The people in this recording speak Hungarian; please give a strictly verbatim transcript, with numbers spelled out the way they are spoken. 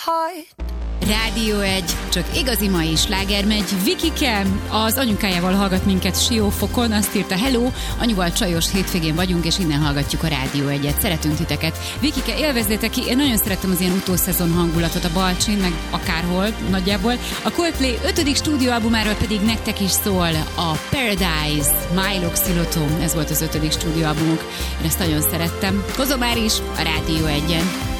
Rádió egy, csak igazi mai sláger megy. Vikike az anyukájával hallgat minket Siófokon, azt írta: hello, anyuval csajos hétvégén vagyunk, és innen hallgatjuk a Rádió egyet. Szeretünk titeket. Vikike, élvezzétek ki, én nagyon szeretem az ilyen utószezon hangulatot a Balcsin, meg akárhol nagyjából. A Coldplay ötödik stúdióalbumáról pedig nektek is szól a Paradise, Milo Xyloto, ez volt az ötödik stúdióalbumuk. Én ezt nagyon szerettem. Hozom már is a Rádió egyen.